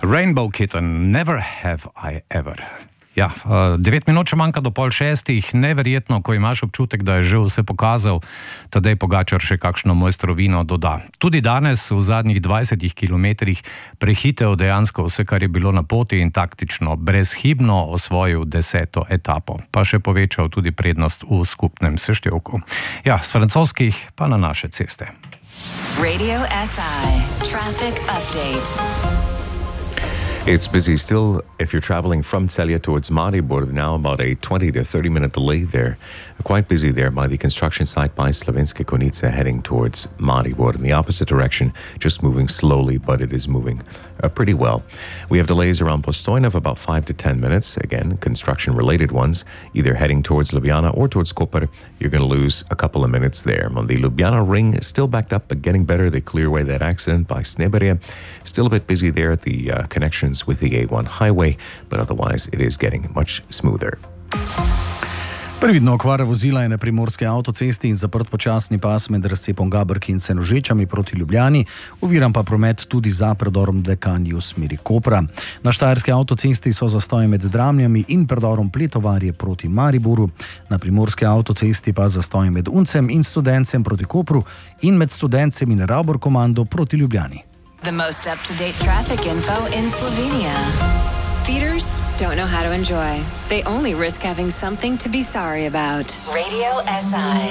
Rainbow Kitten, Never Have I Ever. Ja, 9 minut še manjka do 5:30, neverjetno, ko imaš občutek, da je že vse pokazal, Tadej Pogačar še kakšno mojstrovino doda. Tudi danes v zadnjih 20 kilometrih prehitev dejansko vse, kar je bilo na poti in taktično brezhibno osvojil 10. etapo, pa še povečal tudi prednost v skupnem seštevku. Ja, s francoskih pa na naše ceste. Radio SI Traffic Update. It's busy still if you're traveling from Celje towards Maribor. Now about a 20 to 30 minute delay there. Quite busy there by the construction site by Slovenske Konjice heading towards Maribor in the opposite direction, just moving slowly, but it is moving pretty well. We have delays around Postojna of about 5 to 10 minutes. Again, construction related ones, either heading towards Ljubljana or towards Koper. You're going to lose a couple of minutes there. On the Ljubljana ring, still backed up, but getting better. They clear away that accident by Sneberje. Still a bit busy there at the connections with the A1 highway, but otherwise it is getting much smoother. Previdna okvara vozila je na primorski avtocesti in zaprt počasni pas med razcepom Gabrki in Senožečami proti Ljubljani, oviran pa promet tudi za predorom Dekanji v smeri Kopra. Na štajerski avtocesti so zastoji med Dramljami in predorom Pletovarje proti Mariboru, na primorski avtocesti pa zastoji med Uncem in Studencem proti Kopru in med Studencem in Rabor komando proti Ljubljani. The most up-to-date traffic info in Slovenia. Speeders don't know how to enjoy. They only risk having something to be sorry about. Radio SI.